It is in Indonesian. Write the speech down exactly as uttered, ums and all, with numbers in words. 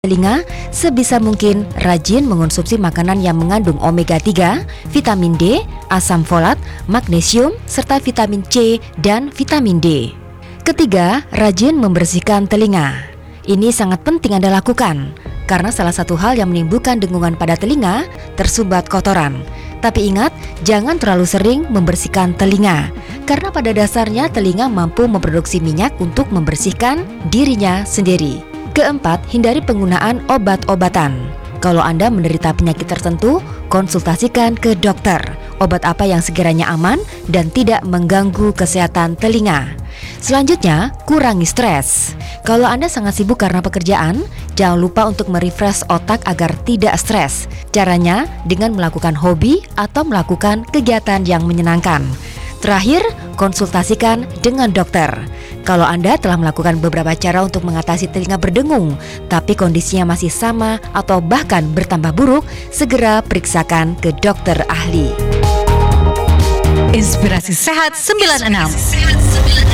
Telinga, sebisa mungkin rajin mengonsumsi makanan yang mengandung omega tiga, vitamin D, asam folat, magnesium, serta vitamin C dan vitamin D. Ketiga, rajin membersihkan telinga. Ini sangat penting Anda lakukan, karena salah satu hal yang menimbulkan dengungan pada telinga tersumbat kotoran. Tapi ingat, jangan terlalu sering membersihkan telinga, karena pada dasarnya telinga mampu memproduksi minyak untuk membersihkan dirinya sendiri. Keempat, hindari penggunaan obat-obatan. Kalau Anda menderita penyakit tertentu, konsultasikan ke dokter. Obat apa yang sekiranya aman dan tidak mengganggu kesehatan telinga. Selanjutnya, kurangi stres. Kalau Anda sangat sibuk karena pekerjaan, jangan lupa untuk merefresh otak agar tidak stres. Caranya dengan melakukan hobi atau melakukan kegiatan yang menyenangkan. Terakhir, konsultasikan dengan dokter. Kalau Anda telah melakukan beberapa cara untuk mengatasi telinga berdengung, tapi kondisinya masih sama atau bahkan bertambah buruk, segera periksakan ke dokter ahli. Inspirasi Sehat sembilan puluh enam.